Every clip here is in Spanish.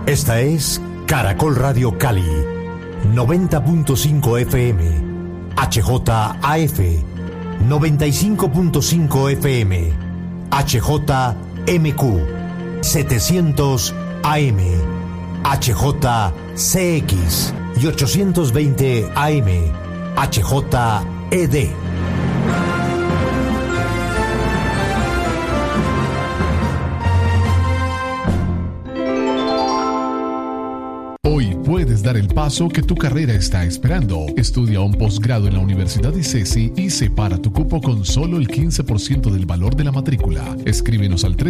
Esta es Caracol Radio Cali, 90.5 FM, HJAF, 95.5 FM, HJMQ, 700 AM, HJCX y 820 AM, HJED. Hoy puedes dar el paso que tu carrera está esperando. Estudia un posgrado en la Universidad ICESI y separa tu cupo con solo el 15% del valor de la matrícula. Escríbenos al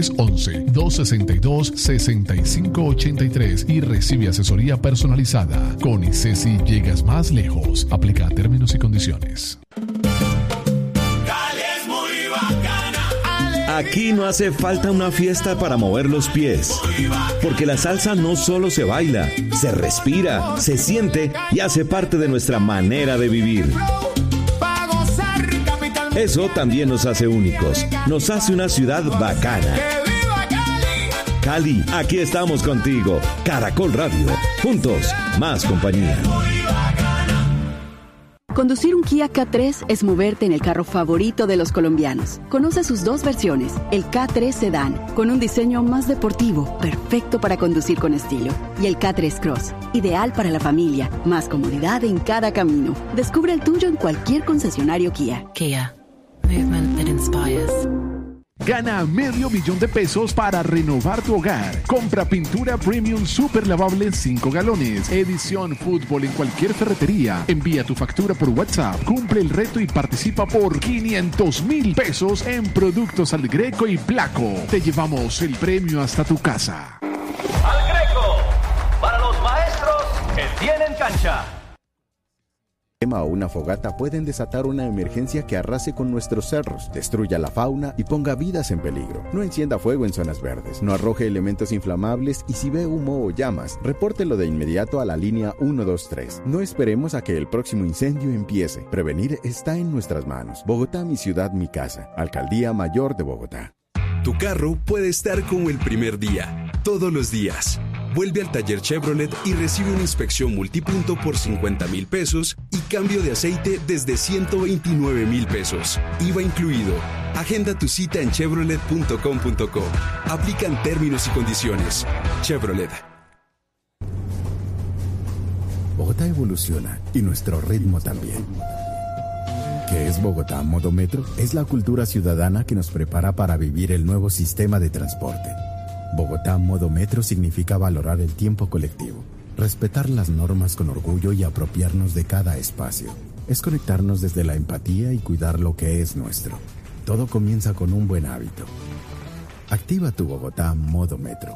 311-262-6583 y recibe asesoría personalizada. Con ICESI llegas más lejos. Aplica a términos y condiciones. Aquí no hace falta una fiesta para mover los pies, porque la salsa no solo se baila, se respira, se siente y hace parte de nuestra manera de vivir. Eso también nos hace únicos, nos hace una ciudad bacana. Cali, aquí estamos contigo. Caracol Radio, juntos, más compañía. Conducir un Kia K3 es moverte en el carro favorito de los colombianos. Conoce sus dos versiones, el K3 Sedan, con un diseño más deportivo, perfecto para conducir con estilo, y el K3 Cross, ideal para la familia, más comodidad en cada camino. Descubre el tuyo en cualquier concesionario Kia. Kia, movement that inspires. Gana $500,000 para renovar tu hogar. Compra pintura premium super lavable 5 galones. Edición fútbol en cualquier ferretería. Envía tu factura por WhatsApp. Cumple el reto y participa por $500,000 en productos Al Greco y Placo. Te llevamos el premio hasta tu casa. Al Greco, para los maestros que tienen cancha. O una fogata pueden desatar una emergencia que arrase con nuestros cerros, destruya la fauna y ponga vidas en peligro. No encienda fuego en zonas verdes, no arroje elementos inflamables y si ve humo o llamas, repórtelo de inmediato a la línea 123. No esperemos a que el próximo incendio empiece. Prevenir está en nuestras manos. Bogotá, mi ciudad, mi casa. Alcaldía Mayor de Bogotá. Tu carro puede estar como el primer día, todos los días. Vuelve al taller Chevrolet y recibe una inspección multipunto por $50,000 y cambio de aceite desde $129,000. IVA incluido. Agenda tu cita en chevrolet.com.co. Aplican términos y condiciones. Chevrolet. Bogotá evoluciona y nuestro ritmo también. ¿Qué es Bogotá Modo Metro? Es la cultura ciudadana que nos prepara para vivir el nuevo sistema de transporte. Bogotá Modo Metro significa valorar el tiempo colectivo, respetar las normas con orgullo y apropiarnos de cada espacio. Es conectarnos desde la empatía y cuidar lo que es nuestro. Todo comienza con un buen hábito. Activa tu Bogotá Modo Metro.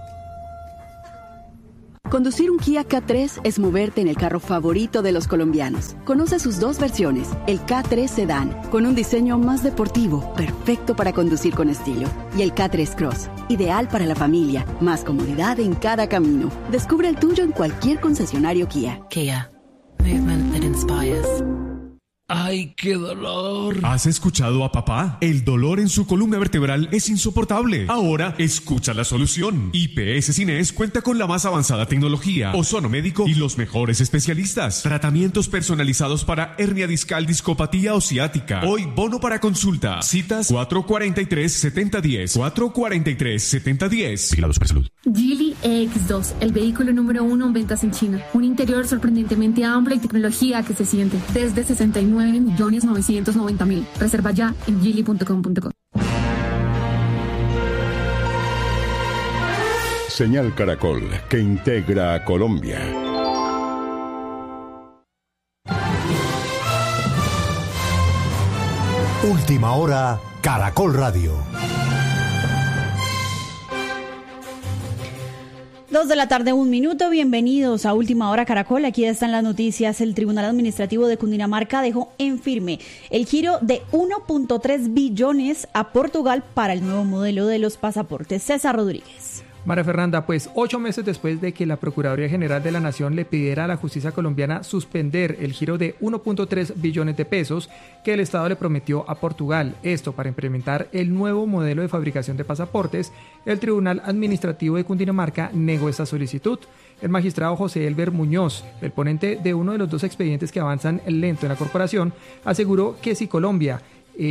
Conducir un Kia K3 es moverte en el carro favorito de los colombianos. Conoce sus dos versiones, el K3 Sedan, con un diseño más deportivo, perfecto para conducir con estilo, y el K3 Cross, ideal para la familia, más comodidad en cada camino. Descubre el tuyo en cualquier concesionario Kia. Kia, movement that inspires. ¡Ay, qué dolor! ¿Has escuchado a papá? El dolor en su columna vertebral es insoportable. Ahora, escucha la solución. IPS Cines cuenta con la más avanzada tecnología, ozono médico y los mejores especialistas. Tratamientos personalizados para hernia discal, discopatía o ciática. Hoy, bono para consulta. Citas 443-7010. 443-7010. Vigilado Supersalud. Geely EX2, el vehículo número 1 en ventas en China. Un interior sorprendentemente amplio y tecnología que se siente. Desde 69.990.000. Reserva ya en geely.com.co. Señal Caracol, que integra a Colombia. Última hora, Caracol Radio. 2:01 p.m. Bienvenidos a Última Hora Caracol. Aquí están las noticias. El Tribunal Administrativo de Cundinamarca dejó en firme el giro de 1.3 billones a Portugal para el nuevo modelo de los pasaportes. César Rodríguez. María Fernanda, pues 8 meses después de que la Procuraduría General de la Nación le pidiera a la justicia colombiana suspender el giro de 1.3 billones de pesos que el Estado le prometió a Portugal, esto para implementar el nuevo modelo de fabricación de pasaportes, el Tribunal Administrativo de Cundinamarca negó esta solicitud. El magistrado José Elber Muñoz, el ponente de uno de los 2 expedientes que avanzan lento en la corporación, aseguró que si Colombia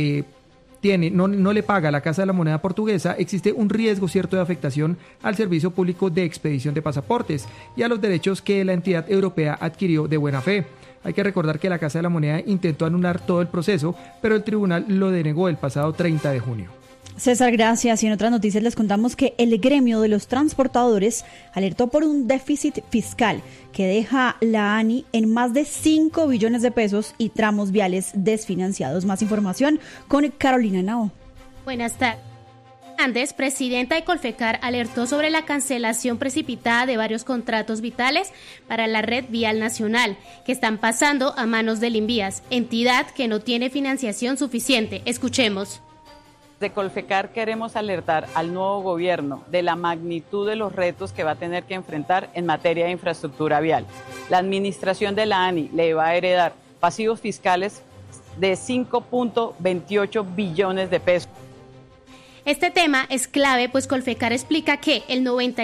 no le paga a la Casa de la Moneda portuguesa, existe un riesgo cierto de afectación al servicio público de expedición de pasaportes y a los derechos que la entidad europea adquirió de buena fe. Hay que recordar que la Casa de la Moneda intentó anular todo el proceso, pero el tribunal lo denegó el pasado 30 de junio. César, gracias. Y en otras noticias les contamos que el gremio de los transportadores alertó por un déficit fiscal que deja la ANI en más de 5 billones de pesos y tramos viales desfinanciados. Más información con Carolina Nao. Buenas tardes. Andes, presidenta de Colfecar, alertó sobre la cancelación precipitada de varios contratos vitales para la red vial nacional, que están pasando a manos del Invías, entidad que no tiene financiación suficiente. Escuchemos. De Colfecar queremos alertar al nuevo gobierno de la magnitud de los retos que va a tener que enfrentar en materia de infraestructura vial. La administración de la ANI le va a heredar pasivos fiscales de 5.28 billones de pesos. Este tema es clave, pues Colfecar explica que el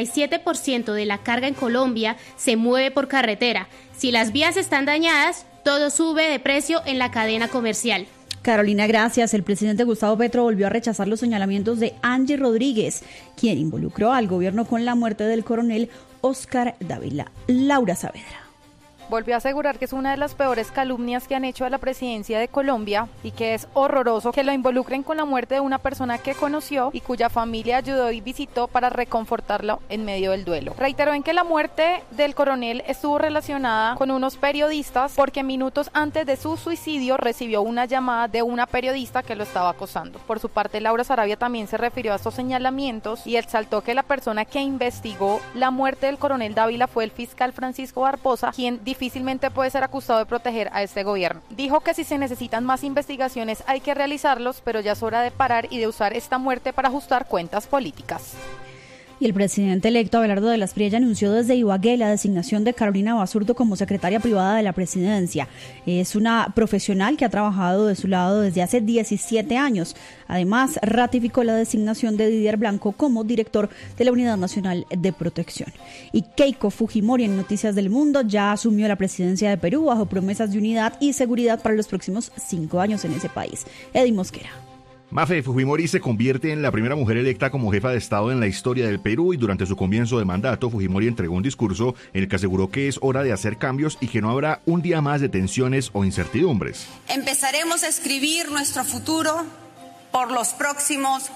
97% de la carga en Colombia se mueve por carretera. Si las vías están dañadas, todo sube de precio en la cadena comercial. Carolina, gracias. El presidente Gustavo Petro volvió a rechazar los señalamientos de Angie Rodríguez, quien involucró al gobierno con la muerte del coronel Oscar Dávila. Laura Saavedra. Volvió a asegurar que es una de las peores calumnias que han hecho a la presidencia de Colombia y que es horroroso que lo involucren con la muerte de una persona que conoció y cuya familia ayudó y visitó para reconfortarlo en medio del duelo. Reiteró en que la muerte del coronel estuvo relacionada con unos periodistas porque minutos antes de su suicidio recibió una llamada de una periodista que lo estaba acosando. Por su parte, Laura Sarabia también se refirió a estos señalamientos y exaltó que la persona que investigó la muerte del coronel Dávila fue el fiscal Francisco Barbosa, quien difícilmente puede ser acusado de proteger a este gobierno. Dijo que si se necesitan más investigaciones hay que realizarlos, pero ya es hora de parar y de usar esta muerte para ajustar cuentas políticas. Y el presidente electo Abelardo de las Priella anunció desde Ibagué la designación de Carolina Basurto como secretaria privada de la presidencia. Es una profesional que ha trabajado de su lado desde hace 17 años. Además, ratificó la designación de Didier Blanco como director de la Unidad Nacional de Protección. Y Keiko Fujimori, en Noticias del Mundo, ya asumió la presidencia de Perú bajo promesas de unidad y seguridad para los próximos 5 años en ese país. Eddie Mosquera. Mafe Fujimori se convierte en la primera mujer electa como jefa de Estado en la historia del Perú y durante su comienzo de mandato, Fujimori entregó un discurso en el que aseguró que es hora de hacer cambios y que no habrá un día más de tensiones o incertidumbres. Empezaremos a escribir nuestro futuro por los próximos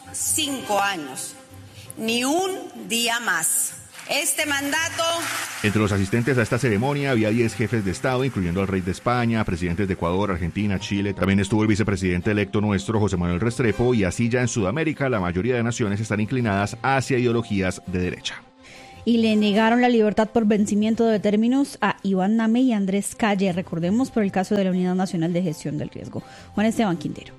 5 años. Ni un día más. Este mandato... Entre los asistentes a esta ceremonia había 10 jefes de Estado, incluyendo al rey de España, presidentes de Ecuador, Argentina, Chile. También estuvo el vicepresidente electo nuestro, José Manuel Restrepo, y así ya en Sudamérica la mayoría de naciones están inclinadas hacia ideologías de derecha. Y le negaron la libertad por vencimiento de términos a Iván Name y Andrés Calle, recordemos por el caso de la Unidad Nacional de Gestión del Riesgo. Juan Esteban Quintero.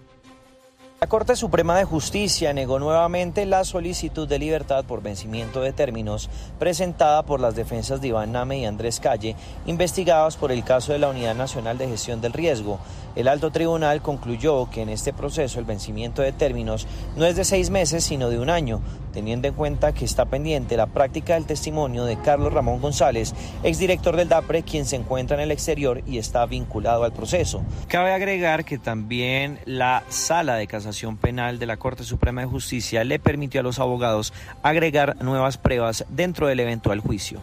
La Corte Suprema de Justicia negó nuevamente la solicitud de libertad por vencimiento de términos presentada por las defensas de Iván Name y Andrés Calle, investigados por el caso de la Unidad Nacional de Gestión del Riesgo. El alto tribunal concluyó que en este proceso el vencimiento de términos no es de 6 meses, sino de 1 año, teniendo en cuenta que está pendiente la práctica del testimonio de Carlos Ramón González, exdirector del DAPRE, quien se encuentra en el exterior y está vinculado al proceso. Cabe agregar que también la Sala de Casación Penal de la Corte Suprema de Justicia le permitió a los abogados agregar nuevas pruebas dentro del eventual juicio.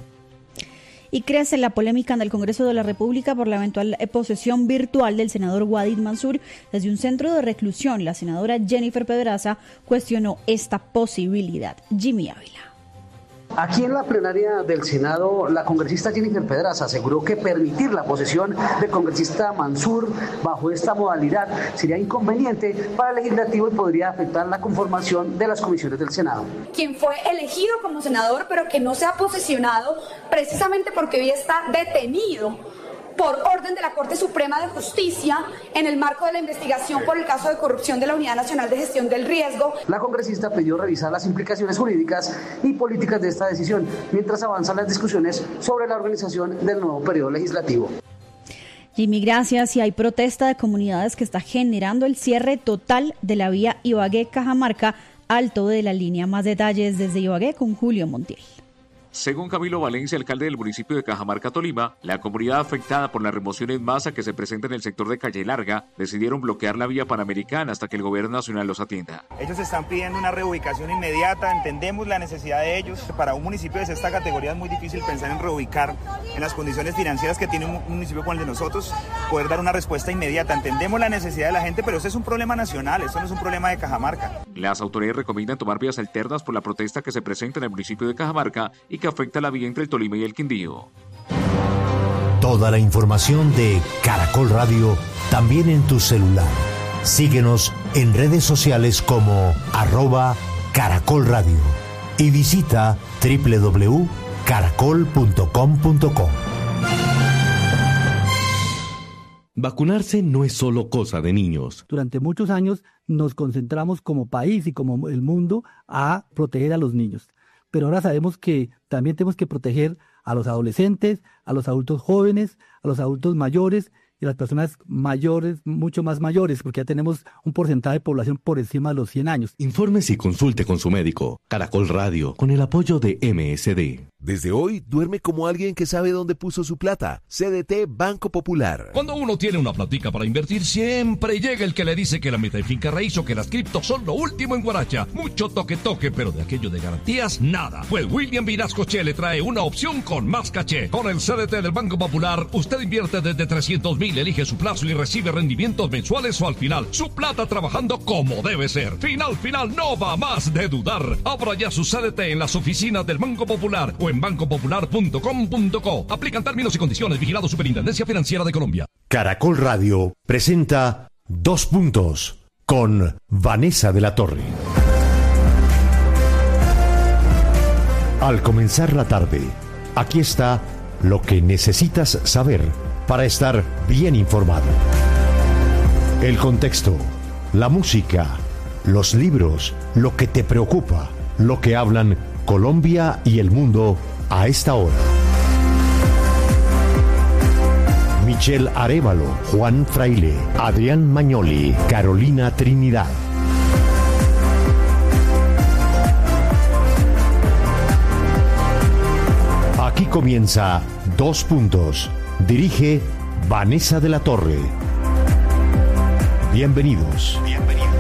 Y crece la polémica en el Congreso de la República por la eventual posesión virtual del senador Wadid Mansur desde un centro de reclusión. La senadora Jennifer Pedraza cuestionó esta posibilidad. Jimmy Ávila. Aquí en la plenaria del Senado, la congresista Jennifer Pedraza aseguró que permitir la posesión del congresista Mansur bajo esta modalidad sería inconveniente para el legislativo y podría afectar la conformación de las comisiones del Senado. Quien fue elegido como senador pero que no se ha posesionado precisamente porque hoy está detenido por orden de la Corte Suprema de Justicia en el marco de la investigación por el caso de corrupción de la Unidad Nacional de Gestión del Riesgo. La congresista pidió revisar las implicaciones jurídicas y políticas de esta decisión, mientras avanzan las discusiones sobre la organización del nuevo periodo legislativo. Jimmy, gracias. Y hay protesta de comunidades que está generando el cierre total de la vía Ibagué-Cajamarca, alto de la línea. Más detalles desde Ibagué con Julio Montiel. Según Camilo Valencia, alcalde del municipio de Cajamarca, Tolima, la comunidad afectada por la remoción en masa que se presenta en el sector de Calle Larga decidieron bloquear la vía panamericana hasta que el gobierno nacional los atienda. Ellos están pidiendo una reubicación inmediata, entendemos la necesidad de ellos. Para un municipio de esta categoría es muy difícil pensar en reubicar en las condiciones financieras que tiene un municipio como el de nosotros, poder dar una respuesta inmediata. Entendemos la necesidad de la gente, pero este es un problema nacional, esto no es un problema de Cajamarca. Las autoridades recomiendan tomar vías alternas por la protesta que se presenta en el municipio de Cajamarca y que afecta la vía entre el Tolima y el Quindío. Toda la información de Caracol Radio también en tu celular. Síguenos en redes sociales como @Caracol Radio y visita www.caracol.com.co. Vacunarse no es solo cosa de niños. Durante muchos años nos concentramos como país y como el mundo a proteger a los niños. Pero ahora sabemos que también tenemos que proteger a los adolescentes, a los adultos jóvenes, a los adultos mayores y a las personas mayores, mucho más mayores, porque ya tenemos un porcentaje de población por encima de los 100 años. Infórmese y consulte con su médico. Caracol Radio, con el apoyo de MSD. Desde hoy, duerme como alguien que sabe dónde puso su plata. CDT Banco Popular. Cuando uno tiene una platica para invertir, siempre llega el que le dice que la meta de finca raíz o que las criptos son lo último en Guaracha. Mucho toque, pero de aquello de garantías, nada. Pues William Vinascoche le trae una opción con más caché. Con el CDT del Banco Popular, usted invierte desde 300,000, elige su plazo y recibe rendimientos mensuales o al final. Su plata trabajando como debe ser. Final, no va más de dudar. Abra ya su CDT en las oficinas del Banco Popular o en bancopopular.com.co. Aplican términos y condiciones. Vigilado Superintendencia Financiera de Colombia. Caracol Radio presenta 2 puntos con Vanessa de la Torre. Al comenzar la tarde, aquí está lo que necesitas saber para estar bien informado. El contexto, la música, los libros, lo que te preocupa, lo que hablan Colombia y el mundo a esta hora. Michelle Arévalo, Juan Fraile, Adrián Mañoli, Carolina Trinidad. Aquí comienza 2 puntos. Dirige Vanessa de la Torre. Bienvenidos.